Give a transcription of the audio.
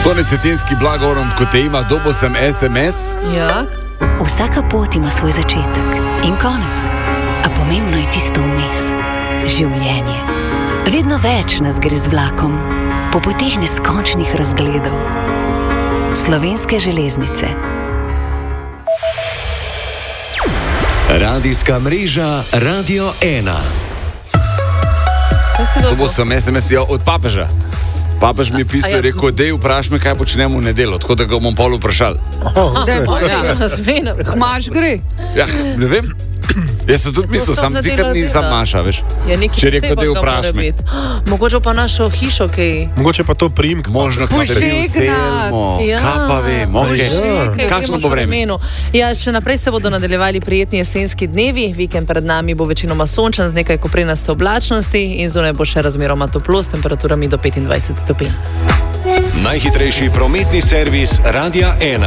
Tone Cetinski, Blagorom, ko te ima, dobo sem SMS. Ja. Vsaka pot ima svoj začetek in konec, a pomembno je tisto vmes. Življenje. Vedno več nas gre z vlakom, po poteh neskončnih razgledov. Slovenske železnice. Radijska mreža Radio 1. Dobo sem SMS od papeža. Papež mi je pisal, rekel, dej vpraš me, kaj počnemo v nedeljo, tako da ga bom pol vprašal. Maš gre. Ja, ne vem. Jaz sem tudi mislil, sam zikrat nisem Maša, veš. Če rekel, dej vpraš me. Mogoče pa našo hišo, kaj... Mogoče pa to priimk. Možno, ko se bil Selmo. Kaj pa vem, kakšno bo vreme? Ja, še naprej se bodo nadaljevali prijetni jesenski dnevi. Vikend pred nami bo večinoma sončen z nekaj koprenaste oblačnosti in zunaj bo še razmeroma toplo s temperaturami do 25 stopinj. Najhitrejši prometni servis Radia 1.